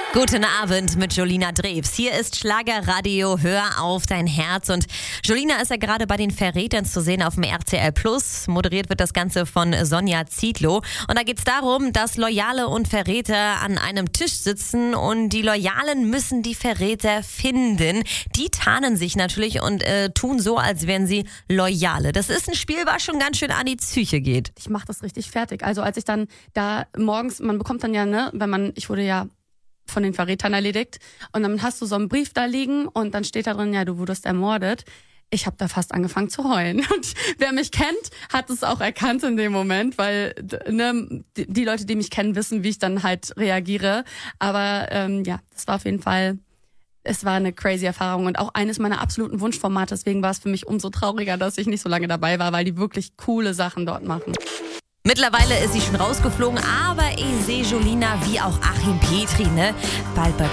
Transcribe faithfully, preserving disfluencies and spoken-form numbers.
Guten Abend mit Jolina Drews. Hier ist Schlagerradio, hör auf dein Herz. Und Jolina ist ja gerade bei den Verrätern zu sehen auf dem R T L Plus. Moderiert wird das Ganze von Sonja Zietlow. Und da geht es darum, dass Loyale und Verräter an einem Tisch sitzen und die Loyalen müssen die Verräter finden. Die tarnen sich natürlich und äh, tun so, als wären sie Loyale. Das ist ein Spiel, was schon ganz schön an die Psyche geht. Ich mach das richtig fertig. Also als ich dann da morgens, man bekommt dann ja, ne, wenn man, ich wurde ja von den Verrätern erledigt und dann hast du so einen Brief da liegen und dann steht da drin, ja, du wurdest ermordet. Ich habe da fast angefangen zu heulen. Und wer mich kennt, hat es auch erkannt in dem Moment, weil ne, die, die Leute, die mich kennen, wissen, wie ich dann halt reagiere. Aber ähm, ja, das war auf jeden Fall, es war eine crazy Erfahrung und auch eines meiner absoluten Wunschformate. Deswegen war es für mich umso trauriger, dass ich nicht so lange dabei war, weil die wirklich coole Sachen dort machen. Mittlerweile ist sie schon rausgeflogen, aber ich sehe Jolina wie auch Achim Petri, ne? Bald bei